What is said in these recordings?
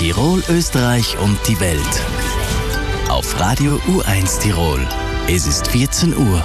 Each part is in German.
Tirol, Österreich und die Welt. Auf Radio U1 Tirol. Es ist 14 Uhr.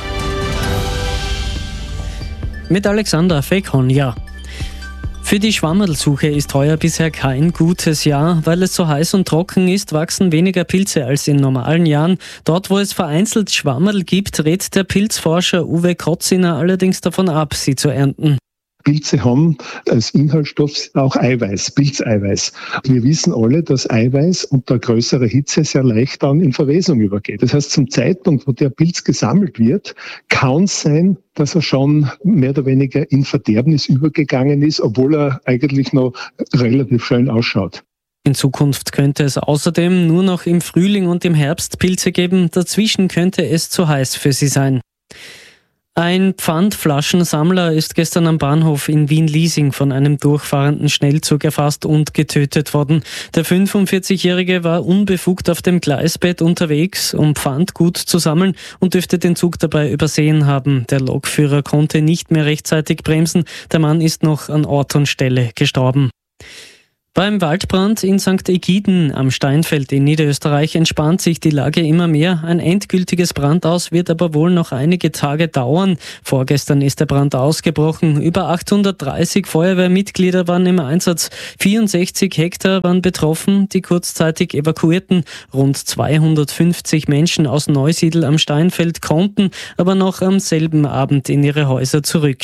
Mit Alexander Fekon, ja. Für die Schwammerlsuche ist heuer bisher kein gutes Jahr. Weil es so heiß und trocken ist, wachsen weniger Pilze als in normalen Jahren. Dort, wo es vereinzelt Schwammerl gibt, rät der Pilzforscher Uwe Kotziner allerdings davon ab, sie zu ernten. Pilze haben als Inhaltsstoff auch Eiweiß, Pilzeiweiß. Wir wissen alle, dass Eiweiß unter größerer Hitze sehr leicht dann in Verwesung übergeht. Das heißt, zum Zeitpunkt, wo der Pilz gesammelt wird, kann es sein, dass er schon mehr oder weniger in Verderbnis übergegangen ist, obwohl er eigentlich noch relativ schön ausschaut. In Zukunft könnte es außerdem nur noch im Frühling und im Herbst Pilze geben. Dazwischen könnte es zu heiß für sie sein. Ein Pfandflaschensammler ist gestern am Bahnhof in Wien-Liesing von einem durchfahrenden Schnellzug erfasst und getötet worden. Der 45-Jährige war unbefugt auf dem Gleisbett unterwegs, um Pfandgut zu sammeln und dürfte den Zug dabei übersehen haben. Der Lokführer konnte nicht mehr rechtzeitig bremsen. Der Mann ist noch an Ort und Stelle gestorben. Beim Waldbrand in St. Egiden am Steinfeld in Niederösterreich entspannt sich die Lage immer mehr. Ein endgültiges Brandaus wird aber wohl noch einige Tage dauern. Vorgestern ist der Brand ausgebrochen. Über 830 Feuerwehrmitglieder waren im Einsatz. 64 Hektar waren betroffen, die kurzzeitig evakuierten. Rund 250 Menschen aus Neusiedl am Steinfeld konnten aber noch am selben Abend in ihre Häuser zurück.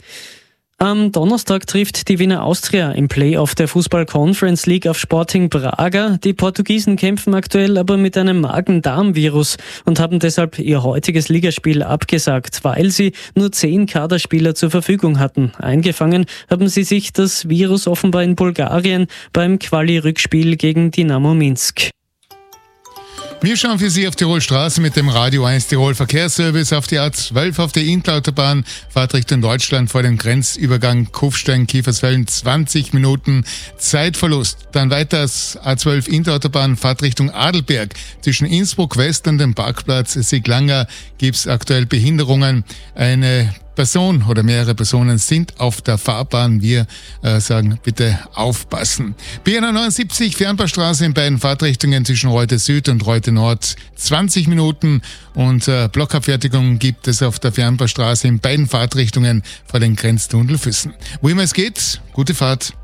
Am Donnerstag trifft die Wiener Austria im Playoff der Fußball-Conference League auf Sporting Braga. Die Portugiesen kämpfen aktuell aber mit einem Magen-Darm-Virus und haben deshalb ihr heutiges Ligaspiel abgesagt, weil sie nur 10 Kaderspieler zur Verfügung hatten. Eingefangen haben sie sich das Virus offenbar in Bulgarien beim Quali-Rückspiel gegen Dynamo Minsk. Wir schauen für Sie auf Tirol Straße mit dem Radio 1 Tirol Verkehrsservice auf die A12 auf der Inntlautaubahn, Fahrtrichtung Deutschland vor dem Grenzübergang Kufstein-Kiefersfelden, 20 Minuten Zeitverlust. Dann weiter A12 Inntlautaubahn, Fahrtrichtung Adelberg. Zwischen Innsbruck West und dem Parkplatz Siglanger gibt es aktuell Behinderungen. Eine Person oder mehrere Personen sind auf der Fahrbahn. Wir sagen, bitte aufpassen. B79 Fernbahnstraße in beiden Fahrtrichtungen zwischen Reute Süd und Reute Nord 20 Minuten und Blockabfertigung gibt es auf der Fernbahnstraße in beiden Fahrtrichtungen vor den Grenztunnelfüssen. Wo immer es geht, gute Fahrt.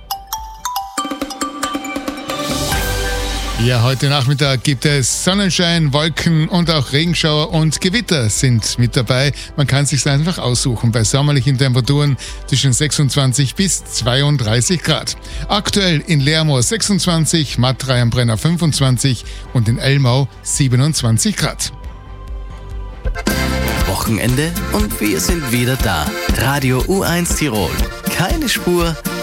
Ja, heute Nachmittag gibt es Sonnenschein, Wolken und auch Regenschauer und Gewitter sind mit dabei. Man kann es sich einfach aussuchen bei sommerlichen Temperaturen zwischen 26 bis 32 Grad. Aktuell in Lermoor 26, Matrei am Brenner 25 und in Elmau 27 Grad. Wochenende und wir sind wieder da. Radio U1 Tirol. Keine Spur,